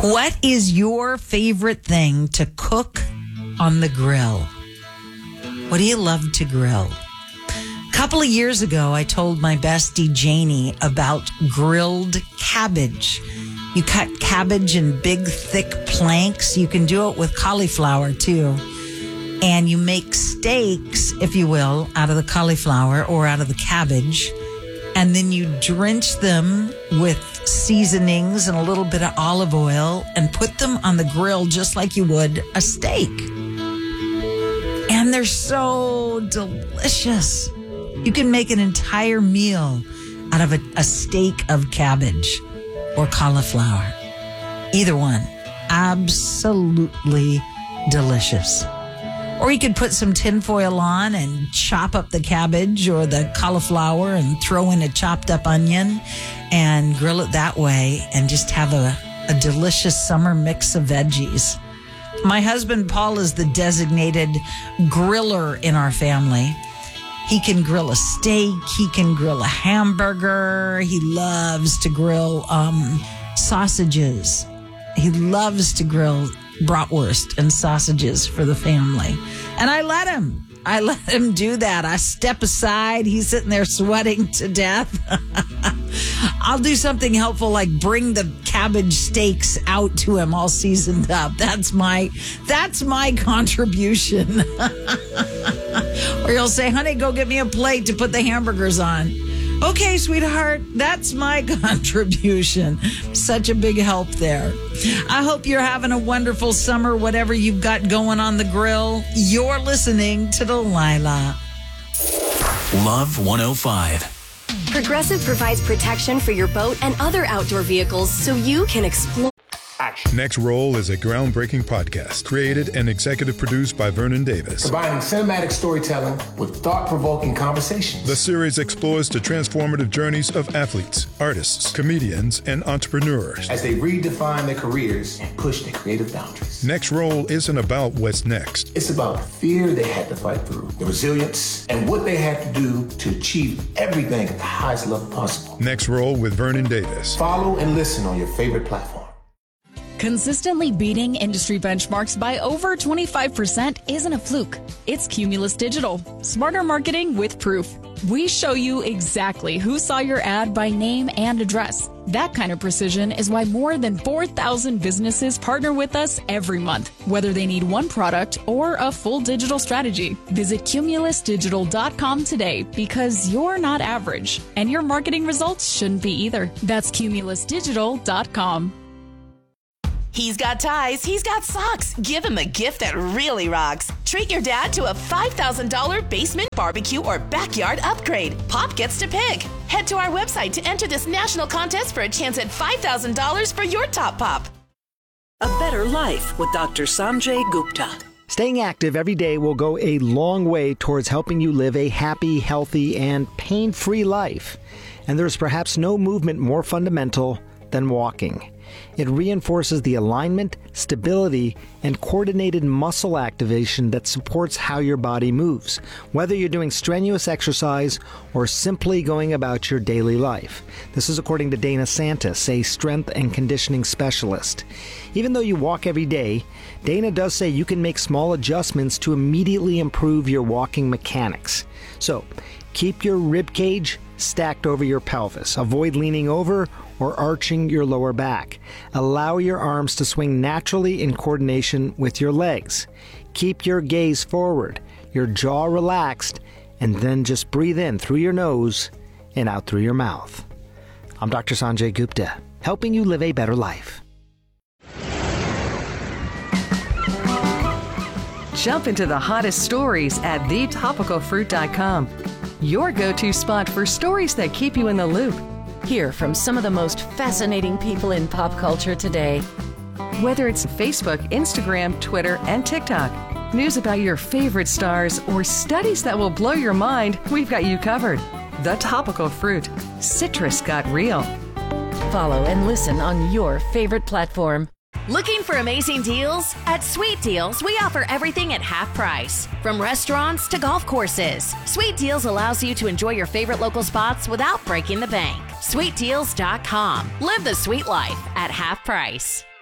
What is your favorite thing to cook on the grill? What do you love to grill? A couple of years ago, I told my bestie Janie about grilled cabbage. You cut cabbage in big, thick planks. You can do it with cauliflower, too. And you make steaks, if you will, out of the cauliflower or out of the cabbage. And then you drench them with seasonings and a little bit of olive oil and put them on the grill just like you would a steak. And they're so delicious. You can make an entire meal out of a steak of cabbage or cauliflower. Either one. Absolutely delicious. Or you could put some tinfoil on and chop up the cabbage or the cauliflower and throw in a chopped up onion and grill it that way and just have a delicious summer mix of veggies. My husband, Paul, is the designated griller in our family. He can grill a steak. He can grill a hamburger. He loves to grill sausages. He loves to grill bratwurst and sausages for the family. And I let him do that. I step aside. He's sitting there sweating to death. I'll do something helpful like bring the cabbage steaks out to him all seasoned up. That's my contribution. Or he'll say, honey, go get me a plate to put the hamburgers on. Okay, sweetheart, that's my contribution. Such a big help there. I hope you're having a wonderful summer, whatever you've got going on the grill. You're listening to Delilah. Love 105. Progressive provides protection for your boat and other outdoor vehicles so you can explore. Next Roll is a groundbreaking podcast created and executive produced by Vernon Davis. Combining cinematic storytelling with thought-provoking conversations. The series explores the transformative journeys of athletes, artists, comedians, and entrepreneurs as they redefine their careers and push their creative boundaries. Next Roll isn't about what's next. It's about the fear they had to fight through, the resilience, and what they had to do to achieve everything at the highest level possible. Next Roll with Vernon Davis. Follow and listen on your favorite platform. Consistently beating industry benchmarks by over 25% isn't a fluke. It's Cumulus Digital. Smarter marketing with proof. We show you exactly who saw your ad by name and address. That kind of precision is why more than 4,000 businesses partner with us every month, whether they need one product or a full digital strategy. Visit cumulusdigital.com today because you're not average, and your marketing results shouldn't be either. That's cumulusdigital.com. He's got ties, he's got socks. Give him a gift that really rocks. Treat your dad to a $5,000 basement barbecue or backyard upgrade. Pop gets to pick. Head to our website to enter this national contest for a chance at $5,000 for your top pop. A better life with Dr. Sanjay Gupta. Staying active every day will go a long way towards helping you live a happy, healthy, and pain-free life. And there's perhaps no movement more fundamental than walking. It reinforces the alignment, stability, and coordinated muscle activation that supports how your body moves, whether you're doing strenuous exercise or simply going about your daily life. This is according to Dana Santis, a strength and conditioning specialist. Even though you walk every day, Dana does say you can make small adjustments to immediately improve your walking mechanics. So, keep your rib cage stacked over your pelvis. Avoid leaning over or arching your lower back. Allow your arms to swing naturally in coordination with your legs. Keep your gaze forward, your jaw relaxed, and then just breathe in through your nose and out through your mouth. I'm Dr. Sanjay Gupta, helping you live a better life. Jump into the hottest stories at thetopicalfruit.com. Your go-to spot for stories that keep you in the loop. Hear from some of the most fascinating people in pop culture today. Whether it's Facebook, Instagram, Twitter, and TikTok, news about your favorite stars, or studies that will blow your mind, we've got you covered. The Topical Fruit. Citrus got real. Follow and listen on your favorite platform. Looking for amazing deals? At Sweet Deals, we offer everything at half price. From restaurants to golf courses, Sweet Deals allows you to enjoy your favorite local spots without breaking the bank. SweetDeals.com. Live the sweet life at half price.